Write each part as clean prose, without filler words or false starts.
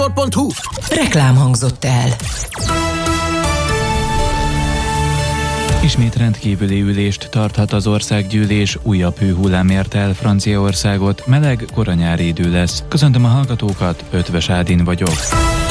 Reklám hangzott el. Ismét rendkívüli ülést tarthat az országgyűlés, újabb hőhullám érte el Franciaországot, meleg, koranyári idő lesz. Köszöntöm a hallgatókat, Ötvös Ádin vagyok. 98.6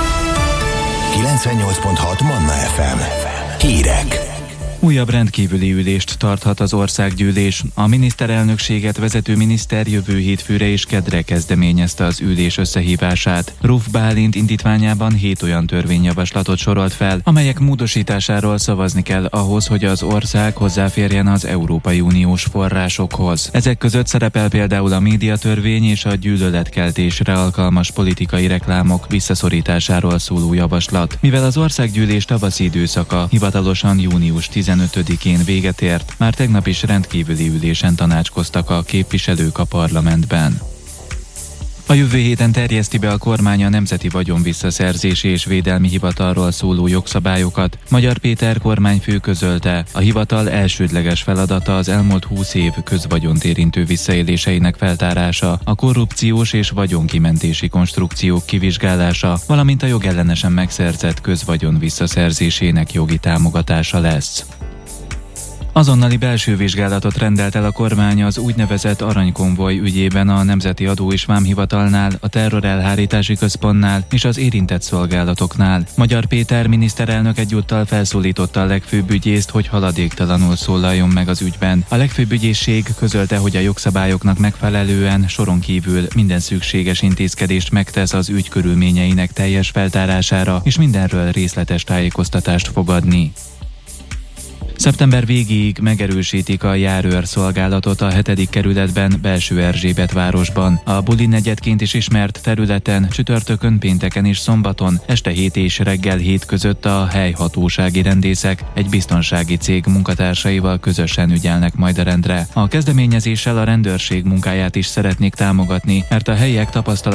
Manna FM. Hírek. Újabb rendkívüli ülést tarthat az országgyűlés. A miniszterelnökséget vezető miniszter jövő hétfőre és kedre kezdeményezte az ülés összehívását. Ruf Bálint indítványában 7 olyan törvényjavaslatot sorolt fel, amelyek módosításáról szavazni kell ahhoz, hogy az ország hozzáférjen az Európai Uniós forrásokhoz. Ezek között szerepel például a médiatörvény és a gyűlöletkeltésre alkalmas politikai reklámok visszaszorításáról szóló javaslat. Mivel az országgyűlés tavaszi időszaka hivatalosan június 15-én véget ért, már tegnap is rendkívüli ülésen tanácskoztak a képviselők a parlamentben. A jövő héten terjeszti be a kormány a Nemzeti Vagyonvisszaszerzési és Védelmi Hivatalról szóló jogszabályokat. Magyar Péter kormányfő közölte, a hivatal elsődleges feladata az elmúlt 20 év közvagyont érintő visszaéléseinek feltárása, a korrupciós és vagyonkimentési konstrukciók kivizsgálása, valamint a jogellenesen megszerzett közvagyon visszaszerzésének jogi támogatása lesz. Azonnali belső vizsgálatot rendelt el a kormány az úgynevezett aranykonvoj ügyében a Nemzeti Adó és Vámhivatalnál, a Terrorelhárítási Központnál és az érintett szolgálatoknál. Magyar Péter miniszterelnök egyúttal felszólította a legfőbb ügyészt, hogy haladéktalanul szólaljon meg az ügyben. A legfőbb ügyészség közölte, hogy a jogszabályoknak megfelelően soron kívül minden szükséges intézkedést megtesz az ügy körülményeinek teljes feltárására, és mindenről részletes tájékoztatást fog adni. Szeptember végéig megerősítik a járőrszolgálatot a 7. kerületben, Belső-Erzsébetvárosban. A Buli negyedként is ismert területen csütörtökön, pénteken és szombaton este 7 és reggel 7 között a helyhatósági rendészek egy biztonsági cég munkatársaival közösen ügyelnek majd a rendre. A kezdeményezéssel a rendőrség munkáját is szeretnék támogatni, mert a helyiek tapasztalat